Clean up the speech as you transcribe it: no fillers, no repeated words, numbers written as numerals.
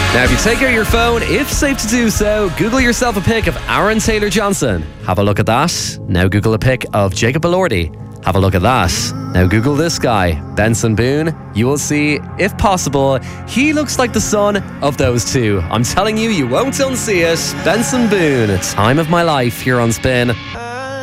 Now, if you take out your phone, if safe to do so, Google yourself a pic of Aaron Taylor-Johnson. Have a look at that. Now Google a pic of Jacob Elordi. Have a look at that. Now Google this guy, Benson Boone. You will see, if possible, he looks like the son of those two. I'm telling you, you won't unsee it. Benson Boone, time of my life here on Spin.